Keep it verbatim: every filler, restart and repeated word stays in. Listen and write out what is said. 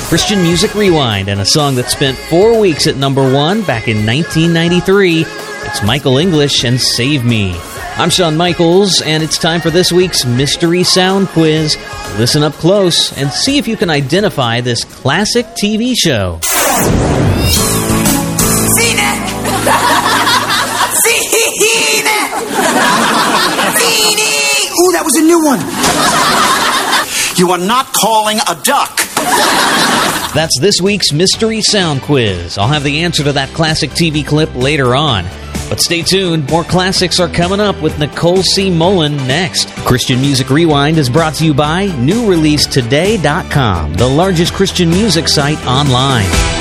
Christian Music Rewind, and a song that spent four weeks at number one back in nineteen ninety-three. It's Michael English and Save Me. I'm Shawn Michaels, and it's time for this week's Mystery Sound Quiz. Listen up close and see if you can identify this classic T V show. Seen it! Seen it! Seen it! Ooh, that was a new one. You are not calling a duck. That's this week's Mystery Sound Quiz. I'll have the answer to that classic T V clip later on. But stay tuned, more classics are coming up with Nicole C. Mullen next. Christian Music Rewind is brought to you by new release today dot com, the largest Christian music site online.